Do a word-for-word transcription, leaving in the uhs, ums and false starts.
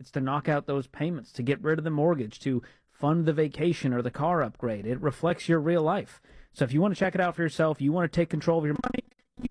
It's to knock out those payments, to get rid of the mortgage, to fund the vacation or the car upgrade. It reflects your real life. So if you want to check it out for yourself, you want to take control of your money,